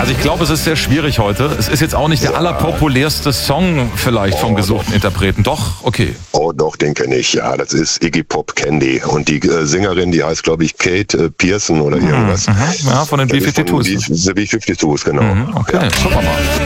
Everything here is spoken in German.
Also ich glaube, es ist sehr schwierig heute. Es ist jetzt auch nicht der allerpopulärste Song vielleicht vom gesuchten Interpreten. Doch, okay. Oh doch, den kenne ich. Ja, das ist Iggy Pop Candy. Und die Sängerin, die heißt, glaube ich, Kate Pearson oder irgendwas. Ja, von den B-52s. Die B-52s, genau. Okay, schauen wir mal.